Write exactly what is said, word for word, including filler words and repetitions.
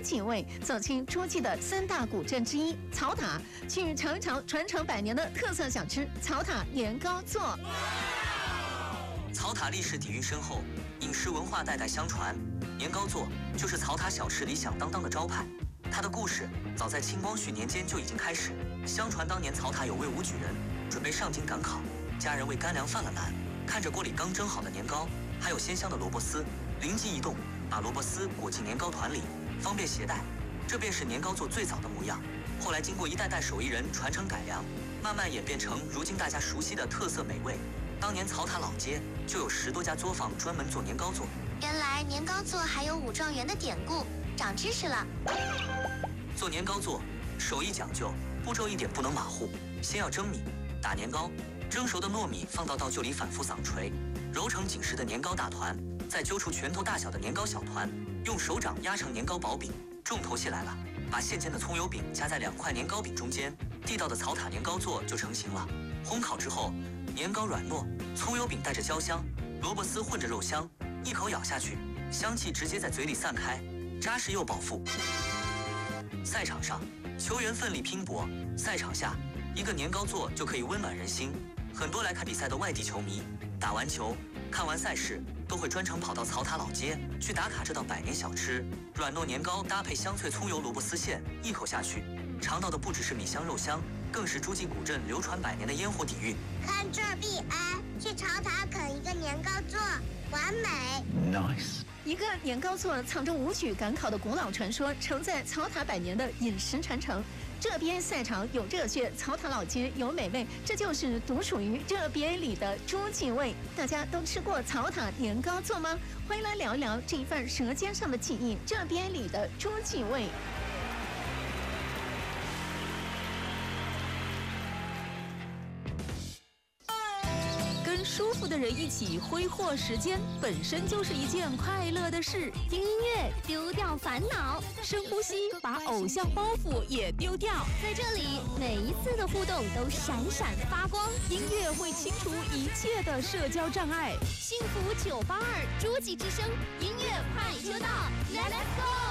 记味，走进诸暨的三大古镇之一草塔，去尝一尝传承百年的特色小吃草塔年糕做。 草塔历史底蕴深厚，饮食文化代代相传，年糕做就是草塔小吃里响当当的招牌。它的故事早在清光绪年间就已经开始。相传当年草塔有位武举人准备上京赶考，家人为干粮犯了难，看着锅里刚蒸好的年糕，还有鲜香的萝卜丝，灵机一动，把萝卜丝裹进年糕团里，方便携带。这便是年糕做最早的模样。后来经过一代代手艺人传承改良，慢慢演变成如今大家熟悉的特色美味。当年草塔老街就有十多家作坊专门做年糕做。 原来年糕做还有武状元的典故，长知识了。 做年糕做手艺讲究，步骤一点不能马虎。先要蒸米，打年糕，蒸熟的糯米放到稻臼里反复扫锤，揉成紧实的年糕大团，再揪出拳头大小的年糕小团，用手掌压成年糕薄饼。重头戏来了，把现煎的葱油饼夹在两块年糕饼中间，地道的草塔年糕做就成型了。烘烤之后，年糕软糯，葱油饼带着焦香，萝卜丝混着肉香，一口咬下去，香气直接在嘴里散开，扎实又饱腹。赛场上，球员奋力拼搏，赛场下，一个年糕做就可以温暖人心。很多来看比赛的外地球迷，打完球，看完赛事，都会专程跑到草塔老街去打卡这道百年小吃。软糯年糕搭配香脆葱油萝卜丝馅，一口下去，尝到的不只是米香肉香，更是诸暨古镇流传百年的烟火底蕴。 看这 B I， 去草塔啃一个年糕做，完美。 Nice。 一个年糕做藏着武举赶考的古老传说，承载草塔百年的饮食传承。这边赛场有热血，草塔老街有美味，这就是独属于这边里的诸暨味。大家都吃过草塔年糕做吗？欢迎来聊一聊这一份舌尖上的记忆，这边里的诸暨味。 舒服的人一起挥霍时间，本身就是一件快乐的事。 听音乐，丢掉烦恼； 深呼吸，把偶像包袱也丢掉。 在这里，每一次的互动都闪闪发光。 音乐会清除一切的社交障碍。 幸福九八二，诸暨之声，音乐快车道 ，Let's go！